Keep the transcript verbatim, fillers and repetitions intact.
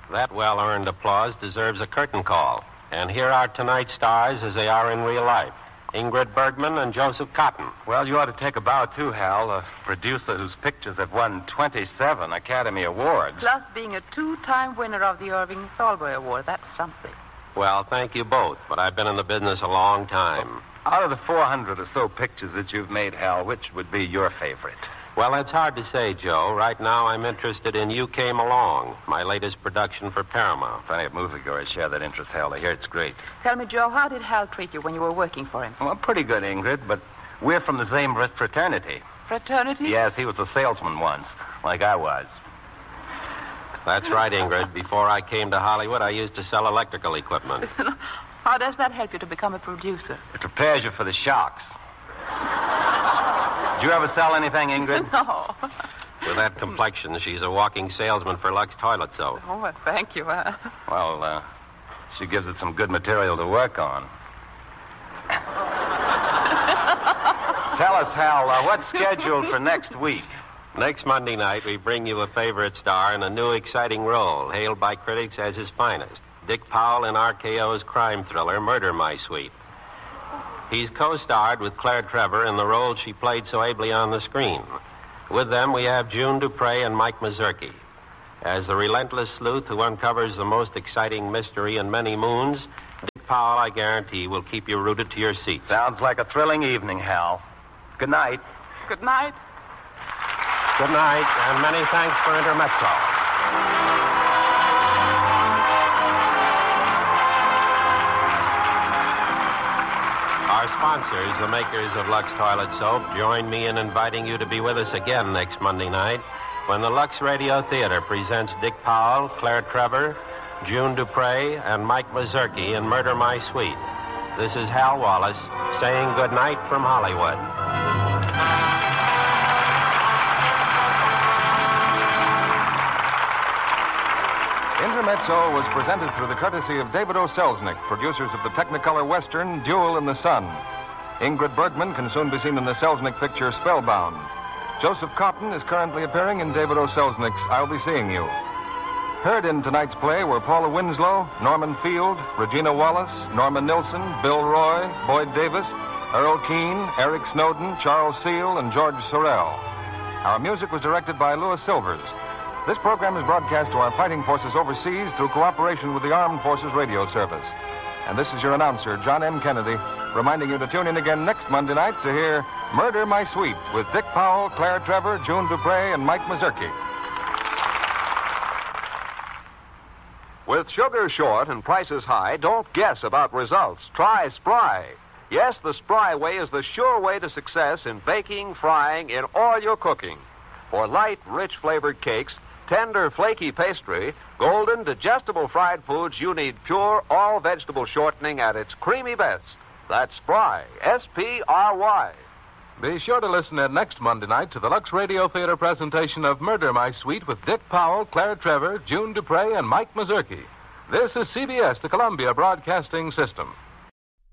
That well-earned applause deserves a curtain call. And here are tonight's stars as they are in real life. Ingrid Bergman and Joseph Cotton. Well, you ought to take a bow, too, Hal, a producer whose pictures have won twenty-seven Academy Awards. Plus being a two-time winner of the Irving Thalberg Award. That's something. Well, thank you both, but I've been in the business a long time. Out of the four hundred or so pictures that you've made, Hal, which would be your favorite? Well, it's hard to say, Joe. Right now, I'm interested in You Came Along, my latest production for Paramount. Plenty of moviegoers share that interest, Hal. I hear it's great. Tell me, Joe, how did Hal treat you when you were working for him? Well, pretty good, Ingrid, but we're from the same fraternity. Fraternity? Yes, he was a salesman once, like I was. That's right, Ingrid. Before I came to Hollywood, I used to sell electrical equipment. How does that help you to become a producer? It prepares you for the shocks. Did you ever sell anything, Ingrid? No. With that complexion, she's a walking salesman for Lux Toilet Soap. Oh, well, thank you. Uh... Well, uh, she gives it some good material to work on. Tell us, Hal, uh, what's scheduled for next week? Next Monday night, we bring you a favorite star in a new, exciting role, hailed by critics as his finest. Dick Powell in R K O's crime thriller, Murder, My Sweet. He's co-starred with Claire Trevor in the role she played so ably on the screen. With them, we have June Dupree and Mike Mazurki. As the relentless sleuth who uncovers the most exciting mystery in many moons, Dick Powell, I guarantee, will keep you rooted to your seat. Sounds like a thrilling evening, Hal. Good night. Good night. Good night, and many thanks for Intermezzo. Our sponsors, the makers of Lux Toilet Soap, join me in inviting you to be with us again next Monday night when the Lux Radio Theater presents Dick Powell, Claire Trevor, June Dupree, and Mike Mazurki in Murder, My Sweet. This is Hal Wallace saying good night from Hollywood. Intermezzo was presented through the courtesy of David O. Selznick, producers of the Technicolor Western Duel in the Sun. Ingrid Bergman can soon be seen in the Selznick picture Spellbound. Joseph Cotton is currently appearing in David O. Selznick's I'll Be Seeing You. Heard in tonight's play were Paula Winslow, Norman Field, Regina Wallace, Norman Nilsson, Bill Roy, Boyd Davis, Earl Keane, Eric Snowden, Charles Seal, and George Sorrell. Our music was directed by Louis Silvers. This program is broadcast to our fighting forces overseas through cooperation with the Armed Forces Radio Service. And this is your announcer, John M. Kennedy, reminding you to tune in again next Monday night to hear Murder, My Sweet with Dick Powell, Claire Trevor, June Dupree, and Mike Mazurki. With sugar short and prices high, don't guess about results. Try Spry. Yes, the Spry way is the sure way to success in baking, frying, in all your cooking. For light, rich flavored cakes, tender, flaky pastry, golden, digestible fried foods, you need pure, all-vegetable shortening at its creamy best. That's Spry, S P R Y. Be sure to listen in next Monday night to the Lux Radio Theater presentation of Murder, My Sweet with Dick Powell, Claire Trevor, June Dupree, and Mike Mazurki. This is C B S, the Columbia Broadcasting System.